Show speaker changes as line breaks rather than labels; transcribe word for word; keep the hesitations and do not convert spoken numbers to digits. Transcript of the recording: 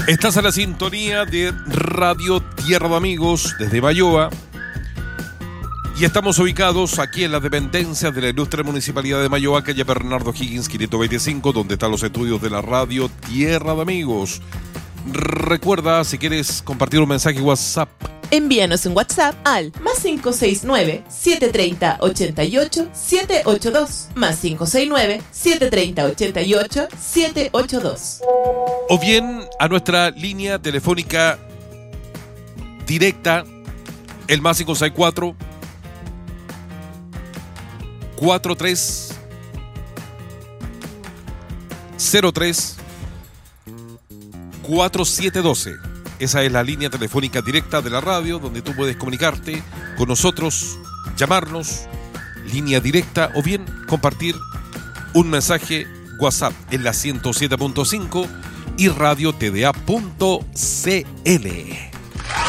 Estás a la sintonía de Radio Tierra de Amigos desde Mayoa y estamos ubicados aquí en las dependencias de la Ilustre Municipalidad de Mayoa, calle Bernardo Higgins quinientos veinticinco, donde están los estudios de la Radio Tierra de Amigos. Recuerda, si quieres compartir un mensaje WhatsApp,
envíanos un WhatsApp al más cinco seis nueve, siete tres cero, ocho ocho, siete ocho dos, más cinco seis nueve, siete tres cero, ocho ocho, siete ocho dos.
o bien a nuestra línea telefónica directa, el más cinco seis cuatro, cuatro tres cero tres, cuatro siete uno dos. Esa es la línea telefónica directa de la radio, donde tú puedes comunicarte con nosotros, llamarnos, línea directa, o bien compartir un mensaje WhatsApp en la ciento siete punto cinco y radio t d a punto c l.